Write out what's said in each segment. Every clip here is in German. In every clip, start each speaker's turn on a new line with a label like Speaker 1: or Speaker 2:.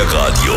Speaker 1: Meerradio.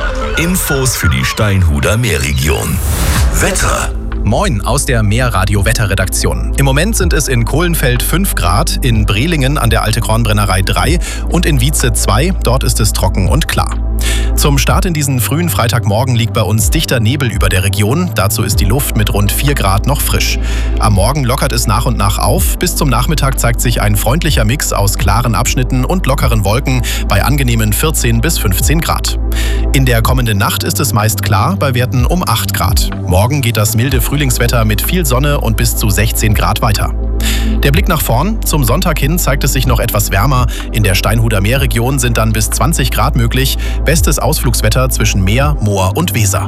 Speaker 1: Infos für die Steinhuder Meerregion. Wetter.
Speaker 2: Moin aus der Meerradio-Wetterredaktion. Im Moment sind es in Kohlenfeld 5 Grad, in Brelingen an der Alte-Kornbrennerei 3 und in Wietze 2. Dort ist es trocken und klar. Zum Start in diesen frühen Freitagmorgen liegt bei uns dichter Nebel über der Region. Dazu ist die Luft mit rund 4 Grad noch frisch. Am Morgen lockert es nach und nach auf. Bis zum Nachmittag zeigt sich ein freundlicher Mix aus klaren Abschnitten und lockeren Wolken bei angenehmen 14 bis 15 Grad. In der kommenden Nacht ist es meist klar, bei Werten um 8 Grad. Morgen geht das milde Frühlingswetter mit viel Sonne und bis zu 16 Grad weiter. Der Blick nach vorn. Zum Sonntag hin zeigt es sich noch etwas wärmer. In der Steinhuder Meerregion sind dann bis 20 Grad möglich. Bestes Ausflugswetter zwischen Meer, Moor und Weser.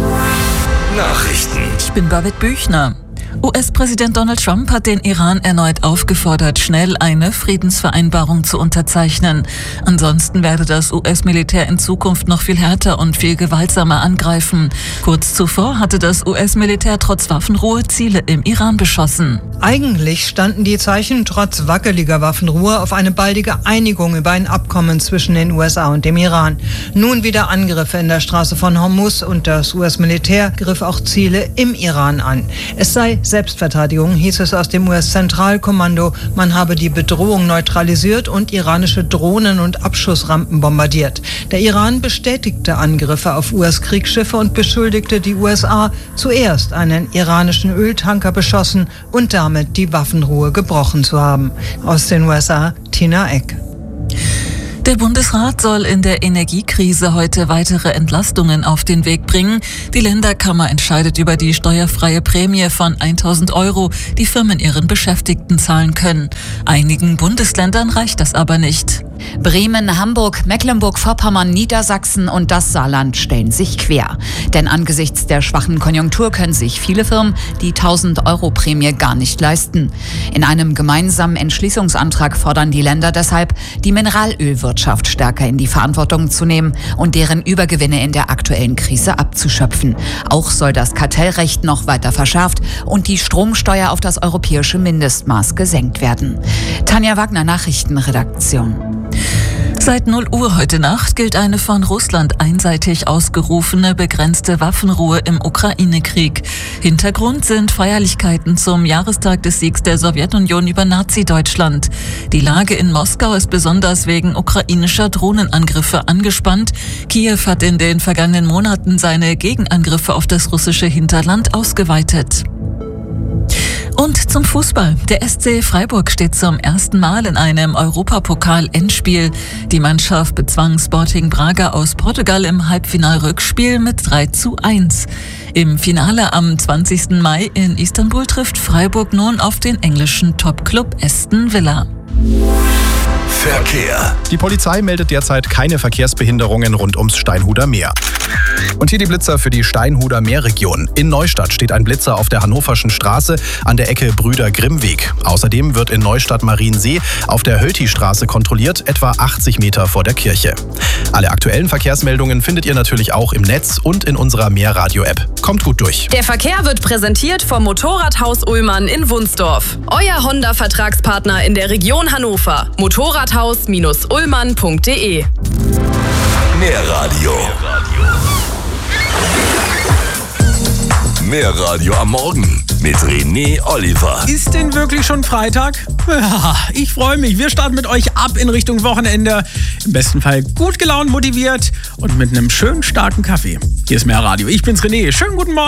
Speaker 1: Nachrichten.
Speaker 3: Ich bin Babette Büchner. US-Präsident Donald Trump hat den Iran erneut aufgefordert, schnell eine Friedensvereinbarung zu unterzeichnen. Ansonsten werde das US-Militär in Zukunft noch viel härter und viel gewaltsamer angreifen. Kurz zuvor hatte das US-Militär trotz Waffenruhe Ziele im Iran beschossen.
Speaker 4: Eigentlich standen die Zeichen trotz wackeliger Waffenruhe auf eine baldige Einigung über ein Abkommen zwischen den USA und dem Iran. Nun wieder Angriffe in der Straße von Hormuz und das US-Militär griff auch Ziele im Iran an. Es sei Selbstverteidigung, hieß es aus dem US-Zentralkommando. Man habe die Bedrohung neutralisiert und iranische Drohnen und Abschussrampen bombardiert. Der Iran bestätigte Angriffe auf US-Kriegsschiffe und beschuldigte die USA, zuerst einen iranischen Öltanker beschossen und damit die Waffenruhe gebrochen zu haben. Aus den USA, Tina Eck.
Speaker 3: Der Bundesrat soll in der Energiekrise heute weitere Entlastungen auf den Weg bringen. Die Länderkammer entscheidet über die steuerfreie Prämie von 1.000 €, die Firmen ihren Beschäftigten zahlen können. Einigen Bundesländern reicht das aber nicht.
Speaker 5: Bremen, Hamburg, Mecklenburg-Vorpommern, Niedersachsen und das Saarland stellen sich quer. Denn angesichts der schwachen Konjunktur können sich viele Firmen die 1.000 € Prämie gar nicht leisten. In einem gemeinsamen Entschließungsantrag fordern die Länder deshalb, die Mineralölwirtschaft stärker in die Verantwortung zu nehmen und deren Übergewinne in der aktuellen Krise abzuschöpfen. Auch soll das Kartellrecht noch weiter verschärft und die Stromsteuer auf das europäische Mindestmaß gesenkt werden. Tanja Wagner, Nachrichtenredaktion.
Speaker 3: Seit 0 Uhr heute Nacht gilt eine von Russland einseitig ausgerufene begrenzte Waffenruhe im Ukraine-Krieg. Hintergrund sind Feierlichkeiten zum Jahrestag des Siegs der Sowjetunion über Nazi-Deutschland. Die Lage in Moskau ist besonders wegen ukrainischer Drohnenangriffe angespannt. Kiew hat in den vergangenen Monaten seine Gegenangriffe auf das russische Hinterland ausgeweitet. Und zum Fußball. Der SC Freiburg steht zum ersten Mal in einem Europapokal-Endspiel. Die Mannschaft bezwang Sporting Braga aus Portugal im Halbfinal-Rückspiel mit 3:1. Im Finale am 20. Mai in Istanbul trifft Freiburg nun auf den englischen Topclub Aston Villa.
Speaker 1: Verkehr.
Speaker 2: Die Polizei meldet derzeit keine Verkehrsbehinderungen rund ums Steinhuder Meer. Und hier die Blitzer für die Steinhuder Meerregion. In Neustadt steht ein Blitzer auf der Hannoverschen Straße an der Ecke Brüder-Grimm-Weg. Außerdem wird in Neustadt-Mariensee auf der Hölti-Straße kontrolliert, etwa 80 Meter vor der Kirche. Alle aktuellen Verkehrsmeldungen findet ihr natürlich auch im Netz und in unserer Meerradio-App. Kommt gut durch.
Speaker 6: Der Verkehr wird präsentiert vom Motorradhaus Ullmann in Wunsdorf. Euer Honda-Vertragspartner in der Region Hannover. Motorradhaus-ullmann.de.
Speaker 1: Meerradio. Meerradio am Morgen mit René Oliver.
Speaker 7: Ist denn wirklich schon Freitag? Ja, ich freue mich. Wir starten mit euch ab in Richtung Wochenende. Im besten Fall gut gelaunt, motiviert und mit einem schönen starken Kaffee. Hier ist Meerradio. Ich bin's René. Schönen guten Morgen.